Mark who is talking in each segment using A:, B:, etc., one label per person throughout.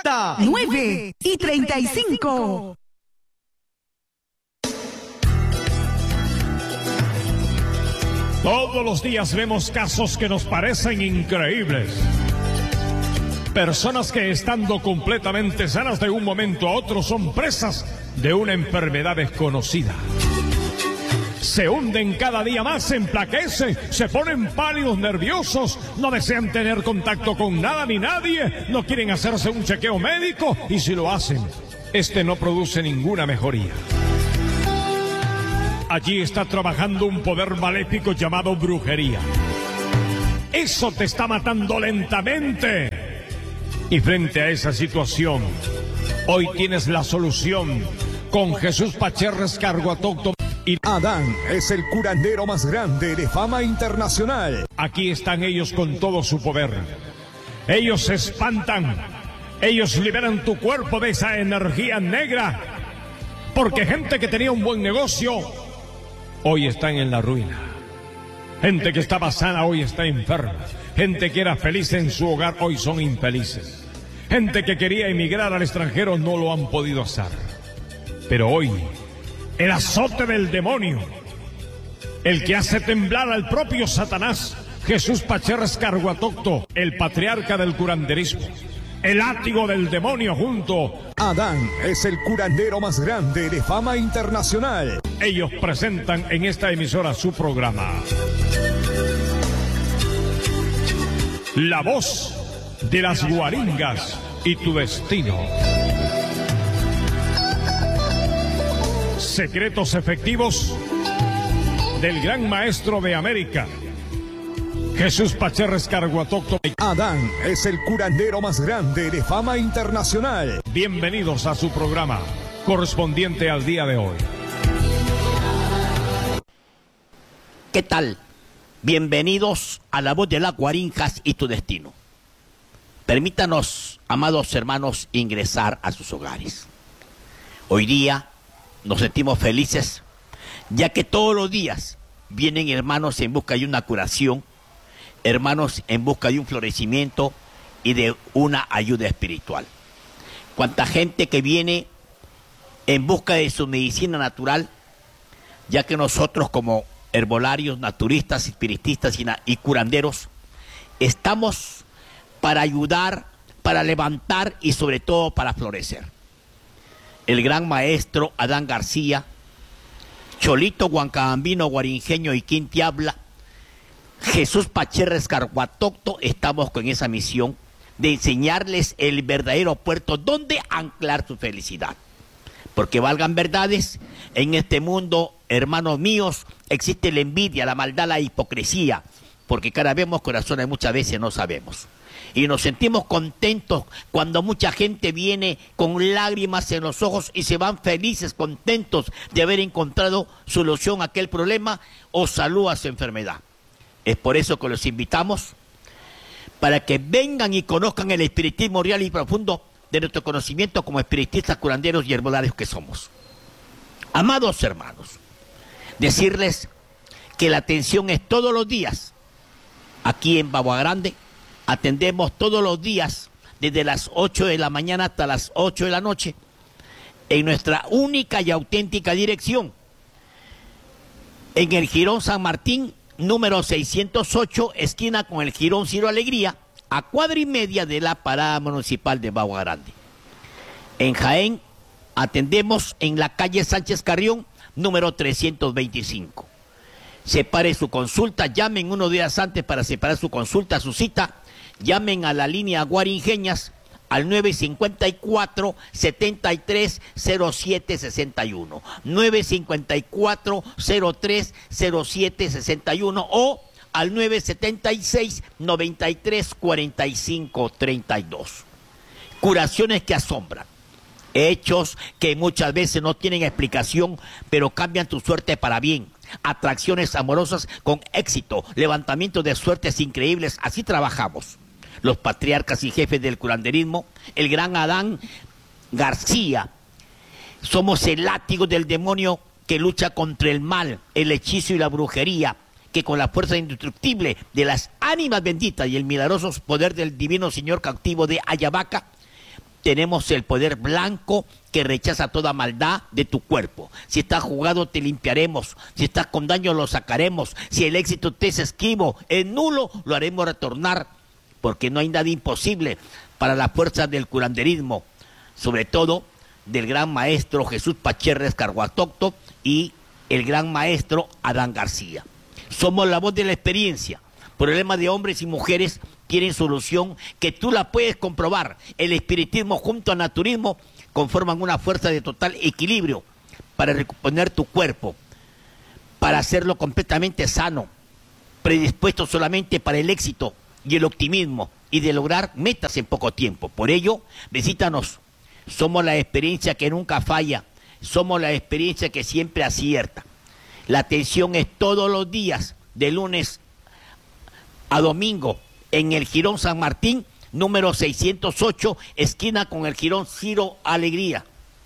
A: 9:35.
B: Todos los días vemos casos que nos parecen increíbles. Personas que estando completamente sanas de un momento a otro son presas de una enfermedad desconocida. Se hunden cada día más, se emplaquecen, se ponen pálidos, nerviosos, no desean tener contacto con nada ni nadie, no quieren hacerse un chequeo médico y si lo hacen, este no produce ninguna mejoría. Allí está trabajando un poder maléfico llamado brujería. Eso te está matando lentamente. Y frente a esa situación, hoy tienes la solución con Jesús Pacherres Carguatoto.
C: Adán es el curandero más grande de fama internacional.
B: Aquí están ellos con todo su poder. Ellos se espantan. Ellos liberan tu cuerpo de esa energía negra. Porque gente que tenía un buen negocio, hoy están en la ruina. Gente que estaba sana, hoy está enferma. Gente que era feliz en su hogar, hoy son infelices. Gente que quería emigrar al extranjero, no lo han podido hacer. Pero hoy, el azote del demonio, el que hace temblar al propio Satanás, Jesús Pacherres Carguatocto, el patriarca del curanderismo, el látigo del demonio junto.
C: Adán es el curandero más grande de fama internacional.
B: Ellos presentan en esta emisora su programa. La voz de las guaringas y tu destino. Secretos efectivos del gran maestro de América, Jesús Pacherres Carguatocto.
C: Adán es el curandero más grande de fama internacional.
B: Bienvenidos a su programa correspondiente al día de hoy.
D: ¿Qué tal? Bienvenidos a la voz de las guaringas y tu destino. Permítanos, amados hermanos, ingresar a sus hogares. Hoy día nos sentimos felices, ya que todos los días vienen hermanos en busca de una curación, hermanos en busca de un florecimiento y de una ayuda espiritual. Cuánta gente que viene en busca de su medicina natural, ya que nosotros como herbolarios, naturistas, espiritistas y curanderos, estamos para ayudar, para levantar y sobre todo para florecer. El gran maestro Adán García, Cholito Huancabambino, Guarinjeño y Quinti Habla, Jesús Pacherres Carguatocto, estamos con esa misión de enseñarles el verdadero puerto donde anclar su felicidad. Porque valgan verdades, en este mundo, hermanos míos, existe la envidia, la maldad, la hipocresía, porque cara vemos, corazones muchas veces no sabemos. Y nos sentimos contentos cuando mucha gente viene con lágrimas en los ojos y se van felices, contentos de haber encontrado solución a aquel problema o salud a su enfermedad. Es por eso que los invitamos para que vengan y conozcan el espiritismo real y profundo de nuestro conocimiento como espiritistas, curanderos y herbolarios que somos. Amados hermanos, decirles que la atención es todos los días. Aquí en Bagua Grande atendemos todos los días desde las 8 de la mañana hasta las 8 de la noche en nuestra única y auténtica dirección. En el Jirón San Martín, número 608, esquina con el Jirón Ciro Alegría, a cuadra y media de la parada municipal de Bagua Grande. En Jaén atendemos en la calle Sánchez Carrión, número 325. Separe su consulta, llamen unos días antes para separar su consulta, su cita. Llamen a la línea Guarinjeñas al 954-730761, 954-030761 o al 976-934532. Curaciones que asombran, hechos que muchas veces no tienen explicación, pero cambian tu suerte para bien. Atracciones amorosas con éxito, levantamientos de suertes increíbles, así trabajamos. Los patriarcas y jefes del curanderismo, el gran Adán García. Somos el látigo del demonio que lucha contra el mal, el hechizo y la brujería, que con la fuerza indestructible de las ánimas benditas y el milagroso poder del divino Señor cautivo de Ayabaca, tenemos el poder blanco que rechaza toda maldad de tu cuerpo. Si estás jugado, te limpiaremos. Si estás con daño, lo sacaremos. Si el éxito te es esquivo, el nulo, lo haremos retornar. Porque no hay nada imposible para la fuerza del curanderismo, sobre todo del gran maestro Jesús Pacherres Carguatocto y el gran maestro Adán García. Somos la voz de la experiencia. Problemas de hombres y mujeres tienen solución que tú la puedes comprobar. El espiritismo junto al naturismo conforman una fuerza de total equilibrio para recomponer tu cuerpo, para hacerlo completamente sano, predispuesto solamente para el éxito y el optimismo y de lograr metas en poco tiempo. Por ello, visítanos. Somos la experiencia que nunca falla. Somos la experiencia que siempre acierta. La atención es todos los días, de lunes a domingo, en el Jirón San Martín, número 608, esquina con el Jirón Ciro Alegría,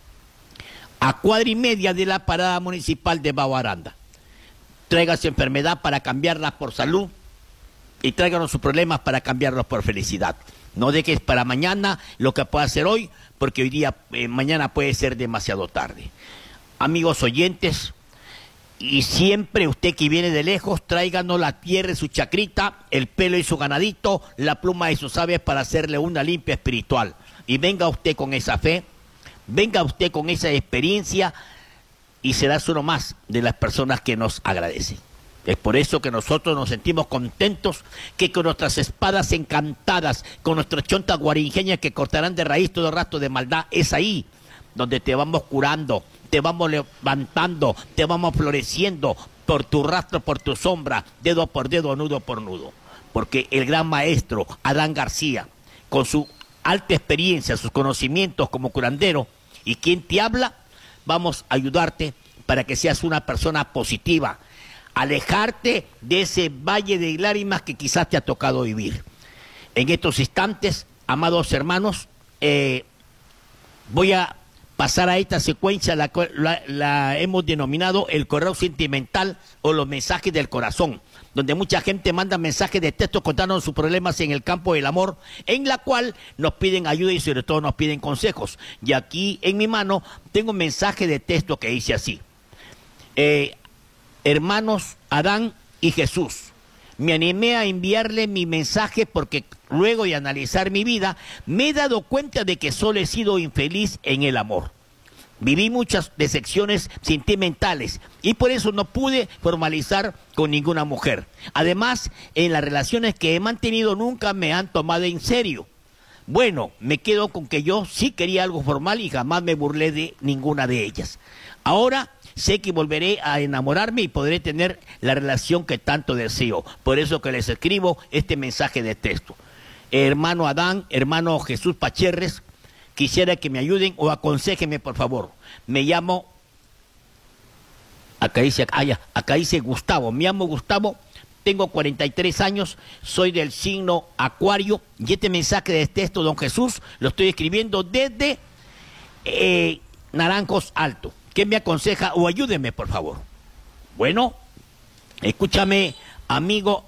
D: a cuadra y media de la parada municipal de Baguaranda. Traiga su enfermedad para cambiarla por salud y tráiganos sus problemas para cambiarlos por felicidad. No dejes para mañana lo que pueda hacer hoy, porque hoy día, mañana puede ser demasiado tarde. Amigos oyentes, y siempre usted que viene de lejos, tráiganos la tierra y su chacrita, el pelo y su ganadito, la pluma y sus aves para hacerle una limpia espiritual. Y venga usted con esa fe, venga usted con esa experiencia y serás uno más de las personas que nos agradecen. Es por eso que nosotros nos sentimos contentos que con nuestras espadas encantadas, con nuestras chontas guarinjeñas que cortarán de raíz todo rastro de maldad, es ahí donde te vamos curando, te vamos levantando, te vamos floreciendo por tu rastro, por tu sombra, dedo por dedo, nudo por nudo. Porque el gran maestro Adán García, con su alta experiencia, sus conocimientos como curandero, y quien te habla, vamos a ayudarte para que seas una persona positiva, alejarte de ese valle de lágrimas que quizás te ha tocado vivir. En estos instantes, amados hermanos, voy a pasar a esta secuencia, la hemos denominado el correo sentimental o los mensajes del corazón, donde mucha gente manda mensajes de texto contándonos sus problemas en el campo del amor, en la cual nos piden ayuda y sobre todo nos piden consejos. Y aquí en mi mano tengo un mensaje de texto que dice así: hermanos Adán y Jesús, me animé a enviarle mi mensaje porque luego de analizar mi vida me he dado cuenta de que solo he sido infeliz en el amor. Viví muchas decepciones sentimentales y por eso no pude formalizar con ninguna mujer. Además, en las relaciones que he mantenido nunca me han tomado en serio. Bueno, me quedo con que yo sí quería algo formal y jamás me burlé de ninguna de ellas. Ahora sé que volveré a enamorarme y podré tener la relación que tanto deseo. Por eso que les escribo este mensaje de texto. Hermano Adán, hermano Jesús Pacherres, quisiera que me ayuden o aconséjenme, por favor. Me llamo, acá dice Gustavo, me llamo Gustavo, tengo 43 años, soy del signo Acuario, y este mensaje de texto, don Jesús, lo estoy escribiendo desde Naranjos Alto. ¿Qué me aconseja o ayúdeme, por favor? Bueno, escúchame, amigo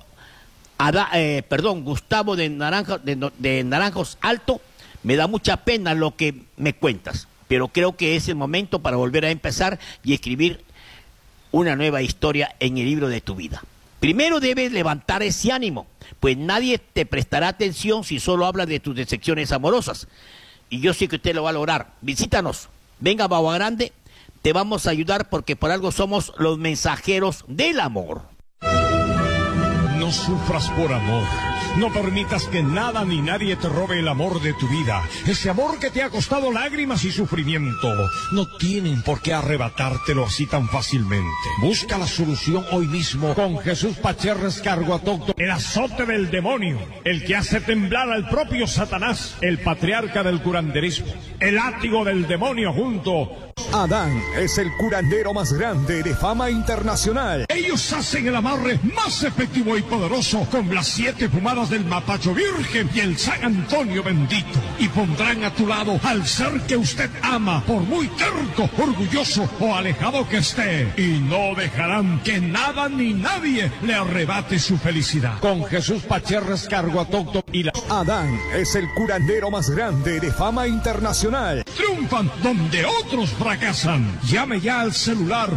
D: Gustavo de Naranjos Alto, me da mucha pena lo que me cuentas, pero creo que es el momento para volver a empezar y escribir una nueva historia en el libro de tu vida. Primero debes levantar ese ánimo, pues nadie te prestará atención si solo hablas de tus decepciones amorosas. Y yo sé que usted lo va a lograr. Visítanos, venga a Bagua Grande, te vamos a ayudar porque por algo somos los mensajeros del amor.
B: No sufras por amor. No permitas que nada ni nadie te robe el amor de tu vida. Ese amor que te ha costado lágrimas y sufrimiento. No tienen por qué arrebatártelo así tan fácilmente. Busca la solución hoy mismo con Jesús Pacherres Carguatocto, el azote del demonio, el que hace temblar al propio Satanás, el patriarca del curanderismo, el látigo del demonio junto
C: Adán es el curandero más grande de fama internacional.
B: Ellos hacen el amarre más efectivo y poderoso con las 7 pomadas del Matacho Virgen y el San Antonio bendito. Y pondrán a tu lado al ser que usted ama, por muy terco, orgulloso o alejado que esté. Y no dejarán que nada ni nadie le arrebate su felicidad. Con Jesús Pacherres Cargo Autóctono y la...
C: Adán es el curandero más grande de fama internacional.
B: Triunfan donde otros fracasan. Llame ya al celular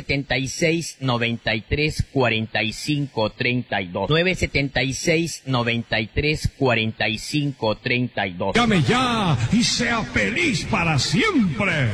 D: 976-93-45-32. 976-93-45-32.
B: Llame ya y sea feliz para siempre.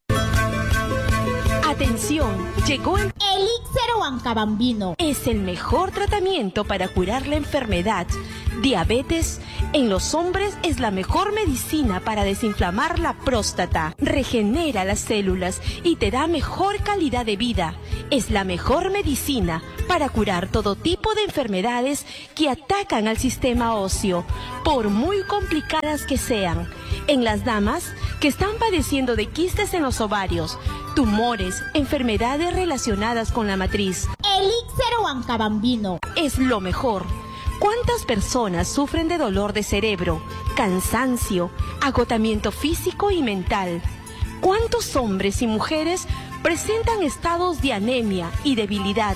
E: Atención, llegó el
F: Elixir Huancabambino.
E: Es el mejor tratamiento para curar la enfermedad. Diabetes en los hombres es la mejor medicina para desinflamar la próstata. Regenera las células y te da mejor calidad de vida. Es la mejor medicina para curar todo tipo de enfermedades que atacan al sistema óseo, por muy complicadas que sean. En las damas que están padeciendo de quistes en los ovarios, tumores, enfermedades relacionadas con la matriz.
F: Elixir Huancabambino.
E: Es lo mejor. ¿Cuántas personas sufren de dolor de cerebro, cansancio, agotamiento físico y mental? ¿Cuántos hombres y mujeres presentan estados de anemia y debilidad?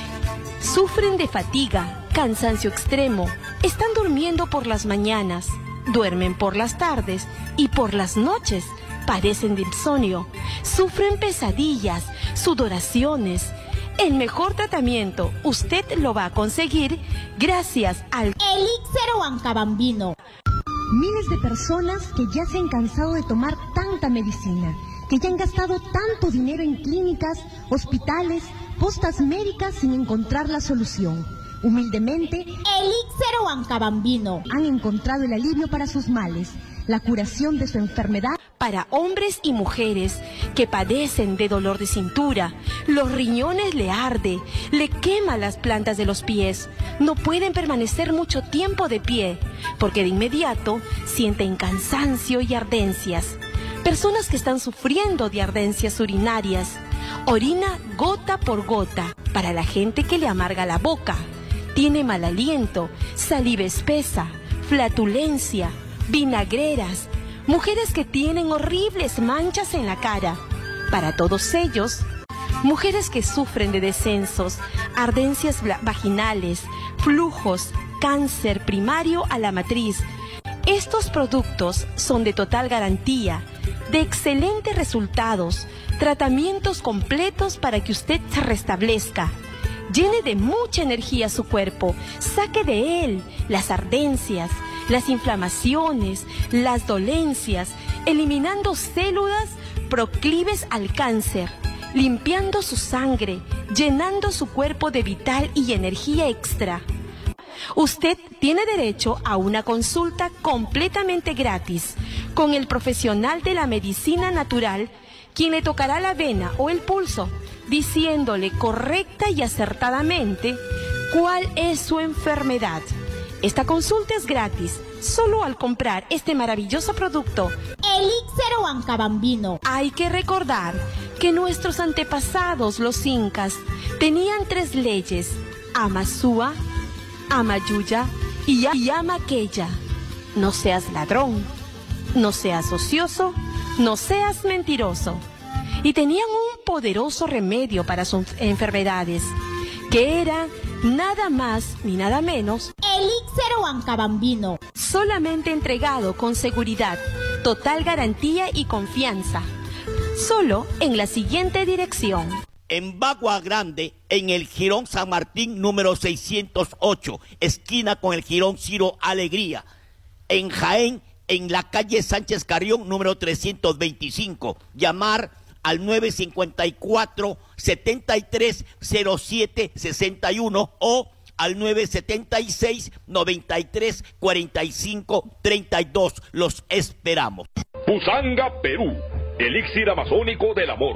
E: Sufren de fatiga, cansancio extremo, están durmiendo por las mañanas, duermen por las tardes y por las noches padecen de insomnio, sufren pesadillas, sudoraciones. El mejor tratamiento usted lo va a conseguir gracias al
F: Elixir Huancabambino.
G: Miles de personas que ya se han cansado de tomar tanta medicina, que ya han gastado tanto dinero en clínicas, hospitales, postas médicas sin encontrar la solución. Humildemente,
F: Elixir Huancabambino.
G: Han encontrado el alivio para sus males, la curación de su enfermedad.
E: Para hombres y mujeres que padecen de dolor de cintura, los riñones le arde, le quema las plantas de los pies, no pueden permanecer mucho tiempo de pie, porque de inmediato sienten cansancio y ardencias. Personas que están sufriendo de ardencias urinarias, orina gota por gota, para la gente que le amarga la boca, tiene mal aliento, saliva espesa, flatulencia, vinagreras, mujeres que tienen horribles manchas en la cara. Para todos ellos, mujeres que sufren de descensos, ardencias vaginales, flujos, cáncer primario a la matriz. Estos productos son de total garantía, de excelentes resultados, tratamientos completos para que usted se restablezca. Llene de mucha energía su cuerpo, saque de él las ardencias, las inflamaciones, las dolencias, eliminando células proclives al cáncer, limpiando su sangre, llenando su cuerpo de vital y energía extra. Usted tiene derecho a una consulta completamente gratis con el profesional de la medicina natural, quien le tocará la vena o el pulso, diciéndole correcta y acertadamente cuál es su enfermedad. Esta consulta es gratis, solo al comprar este maravilloso producto.
F: Elixir Huancabambino.
E: Hay que recordar que nuestros antepasados, los incas, tenían 3 leyes: Amazúa, Amayuya y Amaqueya. No seas ladrón, no seas ocioso, no seas mentiroso. Y tenían un poderoso remedio para sus enfermedades, que era nada más ni nada menos
F: Elixir Huancabambino.
E: Solamente entregado con seguridad, total garantía y confianza. Solo en la siguiente dirección:
D: en Bagua Grande, en el Jirón San Martín número 608, esquina con el Jirón Ciro Alegría. En Jaén, en la calle Sánchez Carrión número 325. Llamar al 954-730761 o al 976-934532. Los esperamos.
H: Pusanga, Perú, elixir amazónico del amor.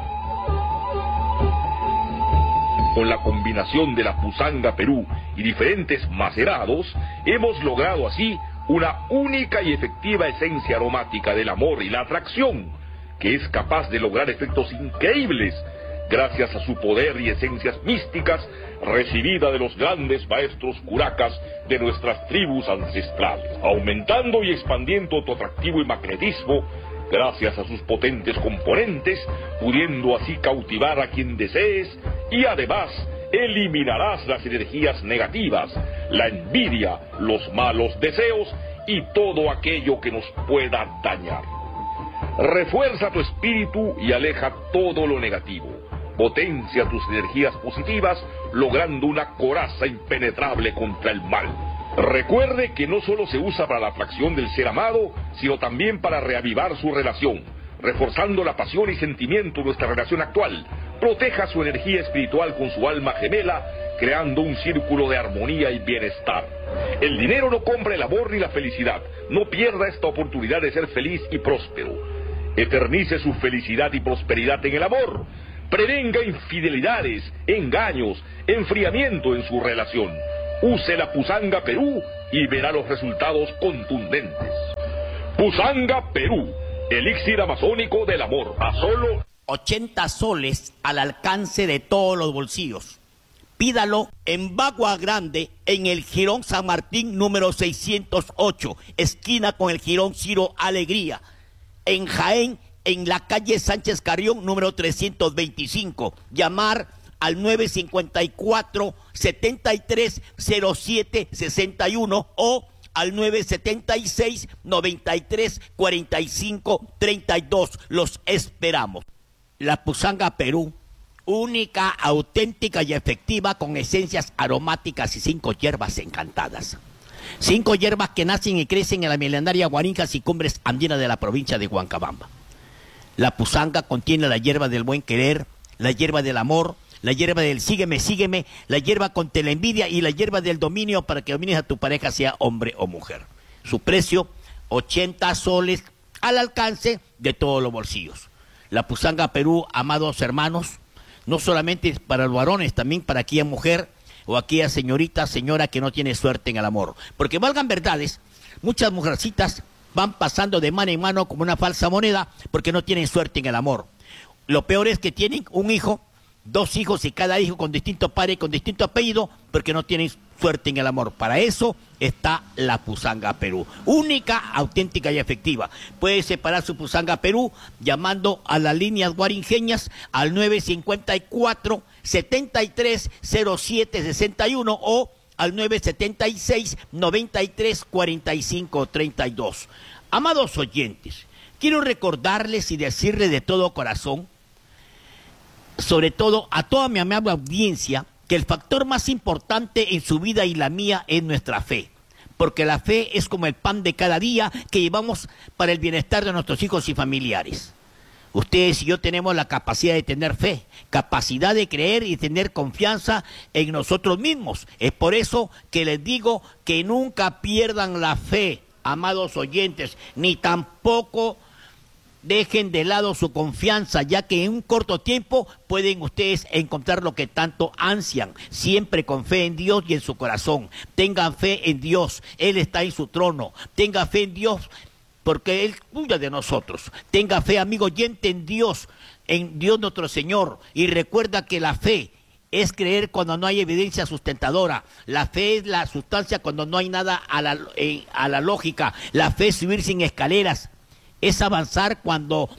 H: Con la combinación de la Pusanga Perú y diferentes macerados, hemos logrado así una única y efectiva esencia aromática del amor y la atracción, que es capaz de lograr efectos increíbles gracias a su poder y esencias místicas recibida de los grandes maestros curacas de nuestras tribus ancestrales, aumentando y expandiendo tu atractivo y magnetismo gracias a sus potentes componentes, pudiendo así cautivar a quien desees y además eliminarás las energías negativas, la envidia, los malos deseos y todo aquello que nos pueda dañar. Refuerza tu espíritu y aleja todo lo negativo. Potencia tus energías positivas, logrando una coraza impenetrable contra el mal. Recuerde que no solo se usa para la atracción del ser amado, sino también para reavivar su relación, reforzando la pasión y sentimiento de nuestra relación actual. Proteja su energía espiritual con su alma gemela, creando un círculo de armonía y bienestar. El dinero no compra el amor ni la felicidad. No pierda esta oportunidad de ser feliz y próspero. Eternice su felicidad y prosperidad en el amor. Prevenga infidelidades, engaños, enfriamiento en su relación. Use la Pusanga Perú y verá los resultados contundentes. Pusanga Perú, elixir amazónico del amor, a solo
D: 80 soles al alcance de todos los bolsillos. Pídalo en Bagua Grande, en el Jirón San Martín número 608, esquina con el Jirón Ciro Alegría. En Jaén, en la calle Sánchez Carrión número 325. Llamar al 954-730761 o al 976-934532. Los esperamos. La Pusanga Perú, única, auténtica y efectiva, con esencias aromáticas y 5 hierbas encantadas. 5 hierbas que nacen y crecen en la milenaria Guarinjas y cumbres andinas de la provincia de Huancabamba. La Pusanga contiene la hierba del buen querer, la hierba del amor, la hierba del sígueme, sígueme, la hierba contra la envidia y la hierba del dominio para que domines a tu pareja, sea hombre o mujer. Su precio, 80 soles al alcance de todos los bolsillos. La Pusanga Perú, amados hermanos, no solamente para los varones, también para aquella mujer o aquella señorita, señora que no tiene suerte en el amor. Porque valgan verdades, muchas mujercitas van pasando de mano en mano como una falsa moneda porque no tienen suerte en el amor. Lo peor es que tienen un hijo, 2 hijos y cada hijo con distinto padre y con distinto apellido porque no tienen suerte en el amor. Para eso está la Pusanga Perú, única, auténtica y efectiva. Puede separar su Pusanga Perú llamando a las líneas guarinjeñas al 954-730761 o al 976-934532. Amados oyentes, quiero recordarles y decirles de todo corazón, sobre todo a toda mi amable audiencia, que el factor más importante en su vida y la mía es nuestra fe. Porque la fe es como el pan de cada día que llevamos para el bienestar de nuestros hijos y familiares. Ustedes y yo tenemos la capacidad de tener fe, capacidad de creer y tener confianza en nosotros mismos. Es por eso que les digo que nunca pierdan la fe, amados oyentes, ni tampoco dejen de lado su confianza, ya que en un corto tiempo pueden ustedes encontrar lo que tanto ansian. Siempre con fe en Dios y en su corazón. Tengan fe en Dios, Él está en su trono. Tenga fe en Dios, porque Él cuida de nosotros. Tenga fe, amigo oyente, en Dios nuestro Señor. Y recuerda que la fe es creer cuando no hay evidencia sustentadora. La fe es la sustancia cuando no hay nada a la lógica. La fe es subir sin escaleras. Es avanzar cuando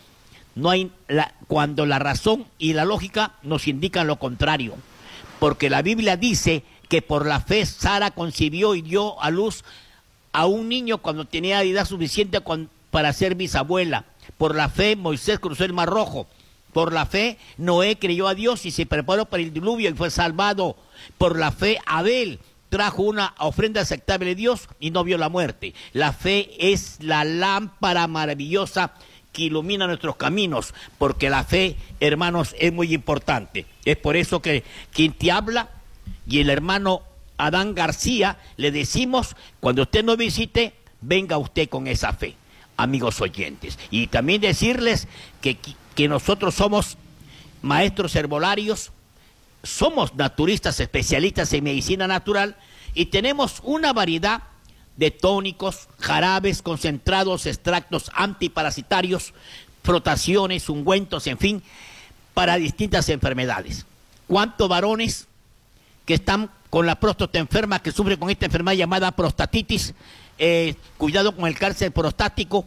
D: cuando la razón y la lógica nos indican lo contrario. Porque la Biblia dice que por la fe Sara concibió y dio a luz a un niño cuando tenía edad suficiente para ser bisabuela. Por la fe Moisés cruzó el Mar Rojo. Por la fe Noé creyó a Dios y se preparó para el diluvio y fue salvado. Por la fe Abel trajo una ofrenda aceptable a Dios y no vio la muerte. La fe es la lámpara maravillosa que ilumina nuestros caminos, porque la fe, hermanos, es muy importante. Es por eso que quien te habla y el hermano Adán García le decimos, cuando usted nos visite, venga usted con esa fe, amigos oyentes. Y también decirles que nosotros somos maestros herbolarios, somos naturistas especialistas en medicina natural y tenemos una variedad de tónicos, jarabes, concentrados, extractos antiparasitarios, frotaciones, ungüentos, en fin, para distintas enfermedades. ¿Cuántos varones que están con la próstata enferma, que sufren con esta enfermedad llamada prostatitis, cuidado con el cáncer prostático,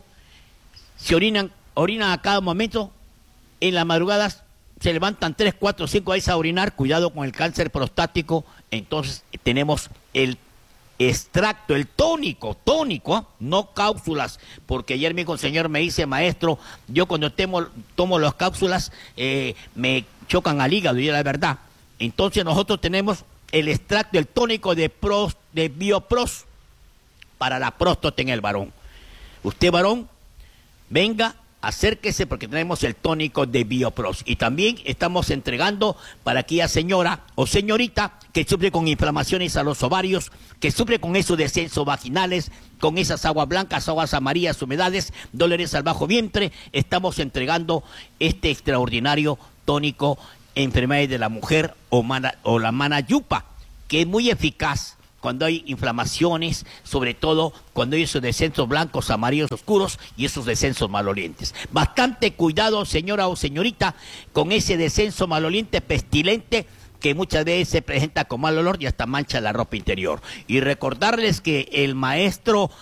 D: se orinan a cada momento, en las madrugadas se levantan 3, 4, 5 veces a orinar, cuidado con el cáncer prostático? Entonces tenemos el extracto, el tónico, no cápsulas, porque ayer mi señor me dice, maestro, yo cuando tomo las cápsulas me chocan al hígado, y es la verdad. Entonces nosotros tenemos el extracto, el tónico de Biopros para la próstata en el varón. Usted, varón, venga, acérquese, porque tenemos el tónico de Biopros. Y también estamos entregando para aquella señora o señorita que sufre con inflamaciones a los ovarios, que sufre con esos descensos vaginales, con esas aguas blancas, aguas amarillas, humedades, dolores al bajo vientre. Estamos entregando este extraordinario tónico enfermedades de la mujer o la manayupa, que es muy eficaz cuando hay inflamaciones, sobre todo cuando hay esos descensos blancos, amarillos, oscuros y esos descensos malolientes. Bastante cuidado, señora o señorita, con ese descenso maloliente pestilente que muchas veces se presenta con mal olor y hasta mancha la ropa interior. Y recordarles que el maestro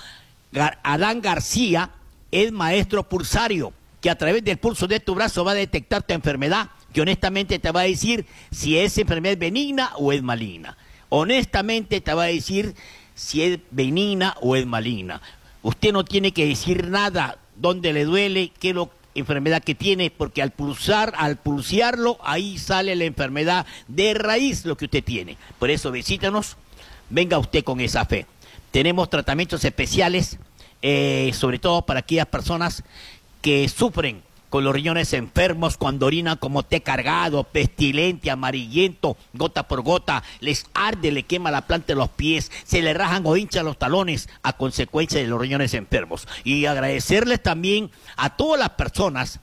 D: Adán García es maestro pulsario, que a través del pulso de tu brazo va a detectar tu enfermedad, que honestamente te va a decir si esa enfermedad es benigna o es maligna. Honestamente te va a decir si es benigna o es maligna. Usted no tiene que decir nada, dónde le duele, qué es la enfermedad que tiene, porque al pulsearlo, ahí sale la enfermedad de raíz, lo que usted tiene. Por eso visítanos, venga usted con esa fe. Tenemos tratamientos especiales, sobre todo para aquellas personas que sufren con los riñones enfermos, cuando orinan como té cargado, pestilente, amarillento, gota por gota, les arde, le quema la planta de los pies, se le rajan o hinchan los talones a consecuencia de los riñones enfermos. Y agradecerles también a todas las personas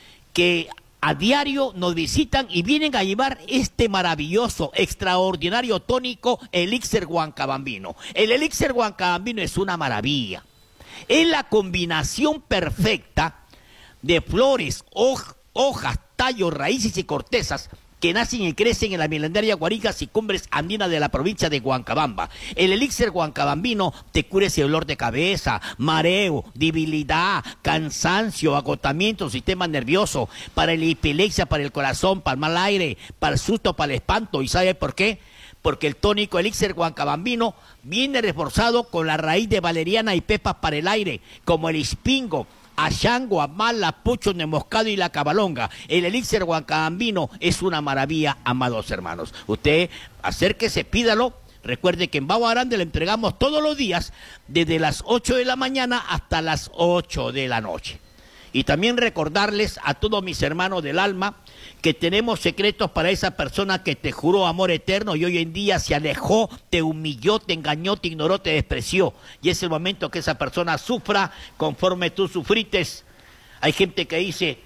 D: que a diario nos visitan y vienen a llevar este maravilloso, extraordinario tónico Elixir Huancabambino. El Elixir Huancabambino es una maravilla. Es la combinación perfecta de flores, hojas, tallos, raíces y cortezas que nacen y crecen en la milenaria guarigas y cumbres andinas de la provincia de Huancabamba. El Elixir Huancabambino te cura ese dolor de cabeza, mareo, debilidad, cansancio, agotamiento, sistema nervioso, para la epilepsia, para el corazón, para el mal aire, para el susto, para el espanto. ¿Y sabe por qué? Porque el tónico Elixir Huancabambino viene reforzado con la raíz de valeriana y pepas para el aire, como el ispingo, Ashango, Amala, Pucho, Nemoscado y la Cabalonga. El Elixir Huancabambino es una maravilla, amados hermanos. Usted acérquese, pídalo. Recuerde que en Babo Grande le entregamos todos los días, desde las 8 de la mañana hasta las 8 de la noche. Y también recordarles a todos mis hermanos del alma que tenemos secretos para esa persona que te juró amor eterno y hoy en día se alejó, te humilló, te engañó, te ignoró, te despreció. Y es el momento que esa persona sufra conforme tú sufrites. Hay gente que dice,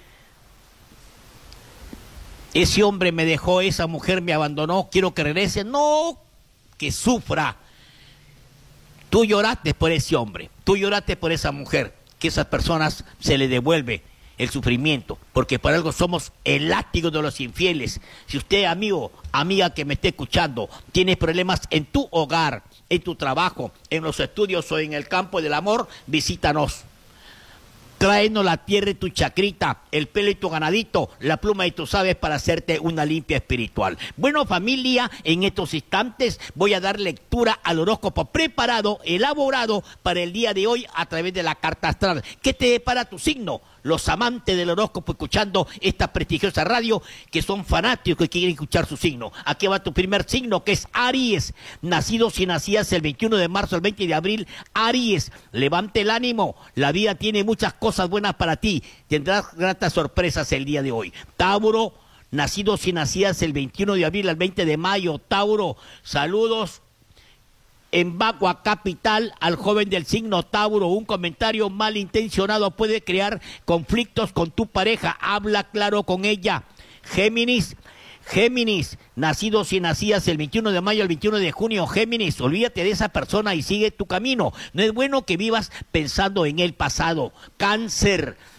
D: ese hombre me dejó, esa mujer me abandonó, quiero que regrese. No, que sufra. Tú lloraste por ese hombre, tú lloraste por esa mujer. Que a esas personas se les devuelve el sufrimiento, porque por algo somos el látigo de los infieles. Si usted, amigo, amiga que me esté escuchando, tiene problemas en tu hogar, en tu trabajo, en los estudios o en el campo del amor, visítanos. Tráenos la tierra y tu chacrita, el pelo y tu ganadito, la pluma y tus aves para hacerte una limpia espiritual. Bueno, familia, en estos instantes voy a dar lectura al horóscopo preparado, elaborado para el día de hoy a través de la carta astral. ¿Qué te depara tu signo? Los amantes del horóscopo escuchando esta prestigiosa radio, que son fanáticos y quieren escuchar su signo. Aquí va tu primer signo, que es Aries. Nacidos y nacidas el 21 de marzo al 20 de abril, Aries, levante el ánimo. La vida tiene muchas cosas buenas para ti. Tendrás gratas sorpresas el día de hoy. Tauro, nacidos y nacidas el 21 de abril al 20 de mayo, Tauro, saludos en Bagua Capital al joven del signo Tauro. Un comentario malintencionado puede crear conflictos con tu pareja, habla claro con ella. Géminis, nacidos y nacidas el 21 de mayo al 21 de junio, Géminis, olvídate de esa persona y sigue tu camino. No es bueno que vivas pensando en el pasado. Cáncer,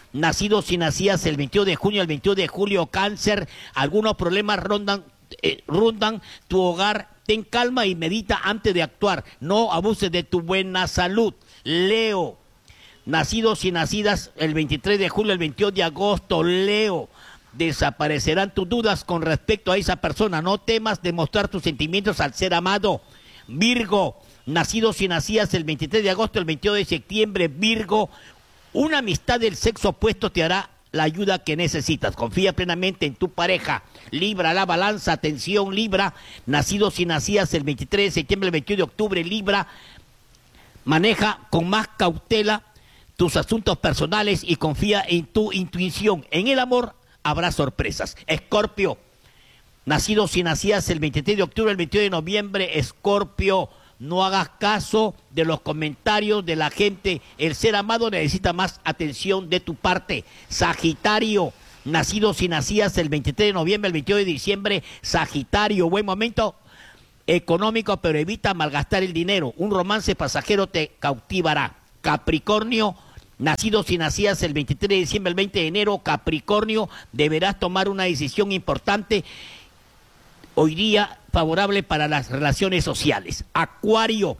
D: nacidos y nacidas el 22 de junio al 22 de julio, Cáncer, algunos problemas rondan tu hogar. Ten calma y medita antes de actuar. No abuses de tu buena salud. Leo, nacidos y nacidas el 23 de julio al 22 de agosto, Leo, desaparecerán tus dudas con respecto a esa persona. No temas demostrar tus sentimientos al ser amado. Virgo, nacidos y nacidas el 23 de agosto al 22 de septiembre, Virgo, una amistad del sexo opuesto te hará la ayuda que necesitas. Confía plenamente en tu pareja. Libra, la balanza, atención, Libra, nacidos y nacidas el 23 de septiembre, el 21 de octubre, Libra, maneja con más cautela tus asuntos personales y confía en tu intuición. En el amor habrá sorpresas. Escorpio, nacidos y nacidas el 23 de octubre, el 22 de noviembre, Escorpio, no hagas caso de los comentarios de la gente. El ser amado necesita más atención de tu parte. Sagitario, nacidos y nacidas el 23 de noviembre, el 22 de diciembre, Sagitario, buen momento económico, pero evita malgastar el dinero. Un romance pasajero te cautivará. Capricornio, nacidos y nacidas el 23 de diciembre, el 20 de enero, Capricornio, deberás tomar una decisión importante hoy día favorable para las relaciones sociales. Acuario,